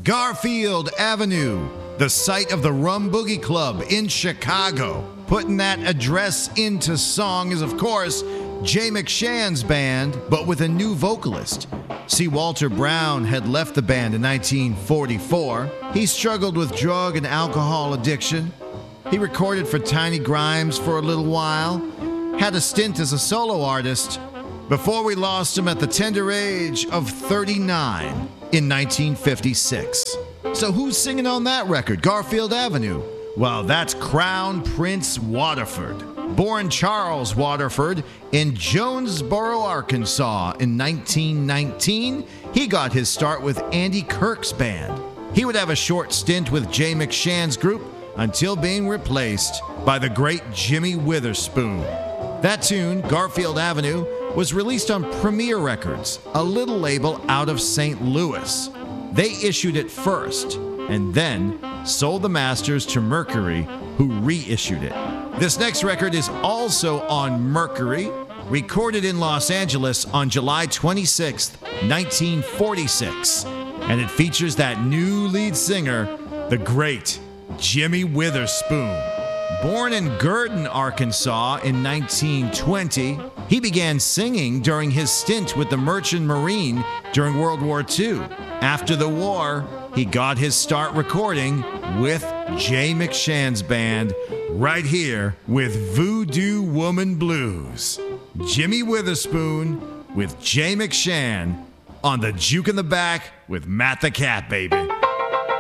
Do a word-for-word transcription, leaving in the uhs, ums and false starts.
Garfield Avenue, the site of the Rum Boogie Club in Chicago. Putting that address into song is, of course, Jay McShann's band, but with a new vocalist. See, Walter Brown had left the band in nineteen forty-four. He struggled with drug and alcohol addiction. He recorded for Tiny Grimes for a little while, had a stint as a solo artist, before we lost him at the tender age of thirty-nine in nineteen fifty-six. So who's singing on that record, Garfield Avenue? Well, that's Crown Prince Waterford. Born Charles Waterford in Jonesboro, Arkansas in nineteen nineteen, he got his start with Andy Kirk's band. He would have a short stint with Jay McShann's group until being replaced by the great Jimmy Witherspoon. That tune, Garfield Avenue, was released on Premier Records, a little label out of Saint Louis. They issued it first, and then sold the masters to Mercury, who reissued it. This next record is also on Mercury, recorded in Los Angeles on July twenty-sixth, nineteen forty-six, and it features that new lead singer, the great Jimmy Witherspoon. Born in Girton, Arkansas in nineteen twenty, he began singing during his stint with the Merchant Marine during World War Two. After the war, he got his start recording with Jay McShann's band right here with Voodoo Woman Blues. Jimmy Witherspoon with Jay McShann on the Juke in the Back with Matt the Cat, baby.